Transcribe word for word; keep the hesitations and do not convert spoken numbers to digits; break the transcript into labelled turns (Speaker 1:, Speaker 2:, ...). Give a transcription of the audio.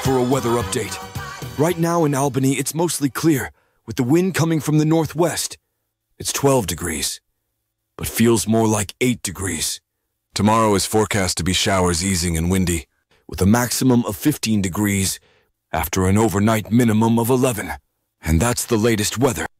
Speaker 1: for a weather update. Right now in Albany, it's mostly clear, with the wind coming from the northwest. It's twelve degrees, but feels more like eight degrees.
Speaker 2: Tomorrow is forecast to be showers easing and windy,
Speaker 1: with a maximum of fifteen degrees after an overnight minimum of eleven. And that's the latest weather.